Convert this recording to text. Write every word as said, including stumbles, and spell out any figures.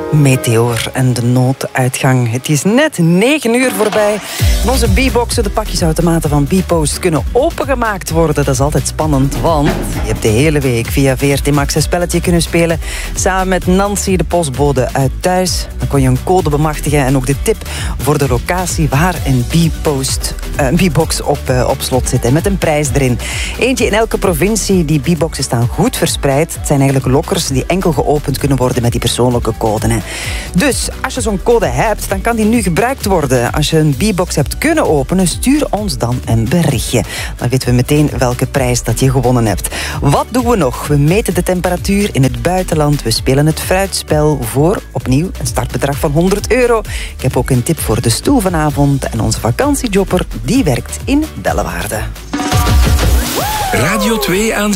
Meteor en de nooduitgang. Het is net negen uur voorbij. Onze B-boxen, de pakjesautomaten van B-Post, kunnen opengemaakt worden. Dat is altijd spannend, want je hebt de hele week via V R T Max een spelletje kunnen spelen. Samen met Nancy, de postbode uit thuis. Dan kon je een code bemachtigen en ook de tip voor de locatie waar een B-Post, een B-box op, uh, op slot zit. En met een prijs erin. Eentje in elke provincie. Die B-boxen staan goed verspreid. Het zijn eigenlijk lokkers die enkel geopend kunnen worden met die persoonlijke code. Hè. Dus als je zo'n code hebt, dan kan die nu gebruikt worden. Als je een B-box hebt kunnen openen, stuur ons dan een berichtje. Dan weten we meteen welke prijs dat je gewonnen hebt. Wat doen we nog? We meten de temperatuur in het buitenland. We spelen het fruitspel voor, opnieuw, een startbedrag van honderd euro. Ik heb ook een tip voor de stoel vanavond. En onze vakantiejobber, die werkt in Bellewaarde. Radio twee aan